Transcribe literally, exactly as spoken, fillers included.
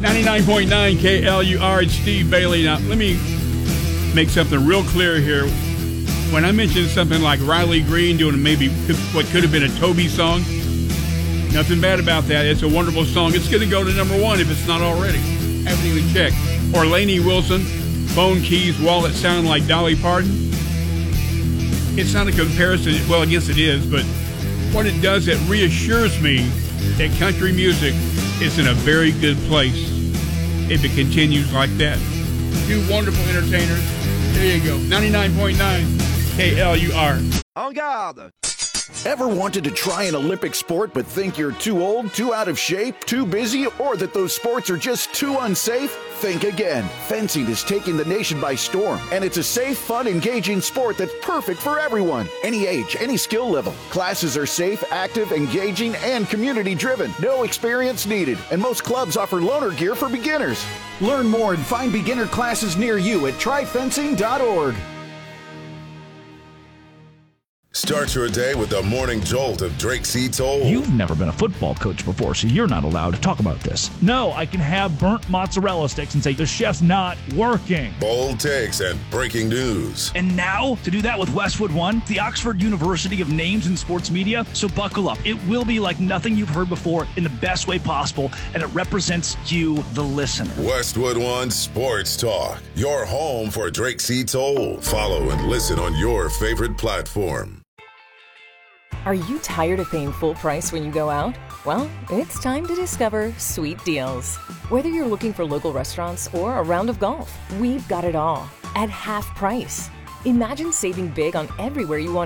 ninety-nine point nine K L U R, it's Steve Bailey. Now, let me make something real clear here. When I mentioned something like Riley Green doing maybe what could have been a Toby song, nothing bad about that. It's a wonderful song. It's going to go to number one if it's not already. Haven't even checked. Or Lainey Wilson, Phone Keys, Wallet Sound Like Dolly Parton. It's not a comparison. Well, I guess it is, but what it does, it reassures me that country music is in a very good place if it continues like that. Two wonderful entertainers. There you go. ninety-nine point nine K L U R. En garde! Ever wanted to try an Olympic sport but think you're too old, too out of shape, too busy, or that those sports are just too unsafe? Think again. Fencing is taking the nation by storm, and it's a safe, fun, engaging sport that's perfect for everyone. Any age, any skill level. Classes are safe, active, engaging, and community-driven. No experience needed, and most clubs offer loaner gear for beginners. Learn more and find beginner classes near you at try fencing dot org. Start your day with the morning jolt of Drake C. Toll. You've never been a football coach before, so you're not allowed to talk about this. No, I can have burnt mozzarella sticks and say the chef's not working. Bold takes and breaking news. And now, to do that with Westwood One, the Oxford University of Names in Sports Media. So buckle up. It will be like nothing you've heard before in the best way possible, and it represents you, the listener. Westwood One Sports Talk, your home for Drake C. Toll. Follow and listen on your favorite platform. Are you tired of paying full price when you go out? Well, it's time to discover Sweet Deals. Whether you're looking for local restaurants or a round of golf, we've got it all at half price. Imagine saving big on everywhere you want